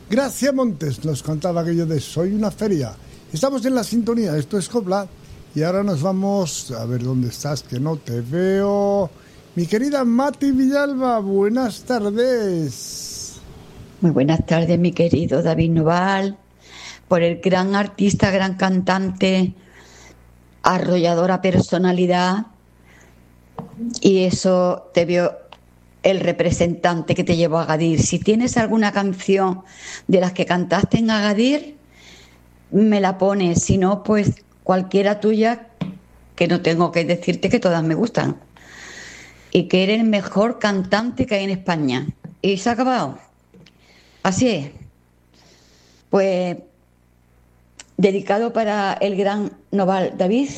Gracia Montes nos cantaba aquello de Soy una feria. Estamos en la sintonía, esto es Copla. Y ahora nos vamos a ver dónde estás, que no te veo. Mi querida Mati Villalba, buenas tardes. Muy buenas tardes, mi querido David Noval, por el gran artista, gran cantante, arrolladora personalidad, y eso te vio el representante que te llevó a Agadir. Si tienes alguna canción de las que cantaste en Agadir, me la pones, si no, pues cualquiera tuya, que no tengo que decirte que todas me gustan, y que eres el mejor cantante que hay en España. Y se ha acabado. Así es. Pues dedicado para el gran Noval David,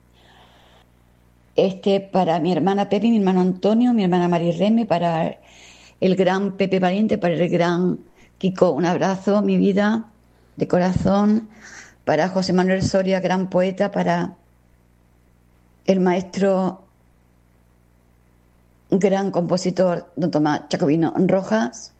para mi hermana Pepe, mi hermano Antonio, mi hermana Marirreme, para el gran Pepe Valiente, para el gran Kiko, un abrazo, mi vida, de corazón, para José Manuel Soria, gran poeta, para el maestro, gran compositor, don Tomás Chacobino Rojas,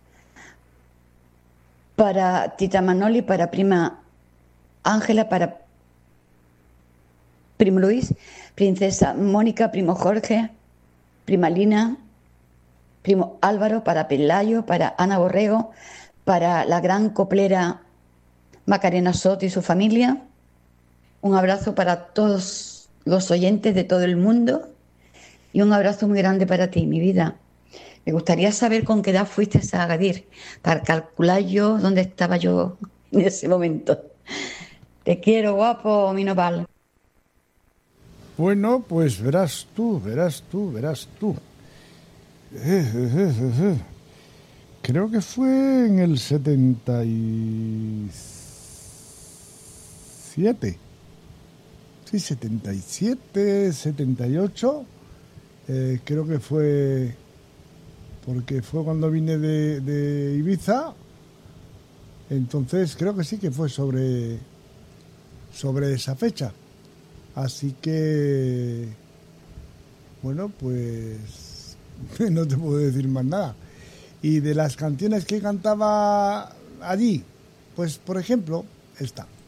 para Tita Manoli, para prima Ángela, para primo Luis, princesa Mónica, primo Jorge, prima Lina, primo Álvaro, para Pelayo, para Ana Borrego, para la gran coplera Macarena Soto y su familia. Un abrazo para todos los oyentes de todo el mundo y un abrazo muy grande para ti, mi vida. Me gustaría saber con qué edad fuiste a Agadir, para calcular yo dónde estaba yo en ese momento. Te quiero, guapo, mi Noval. Bueno, pues verás tú. Creo que fue en el 77. Sí, 77, 78. Creo que fue porque fue cuando vine de Ibiza. Entonces creo que sí que fue sobre esa fecha. Así que, bueno, pues no te puedo decir más nada. Y de las canciones que cantaba allí, pues por ejemplo, esta.